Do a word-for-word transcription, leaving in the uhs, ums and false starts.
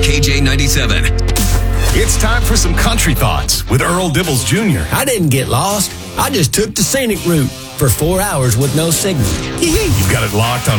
K J ninety-seven. It's time for some country thoughts with Earl Dibbles Junior I didn't get lost. I just took the scenic route for four hours with no signal. You've got it locked on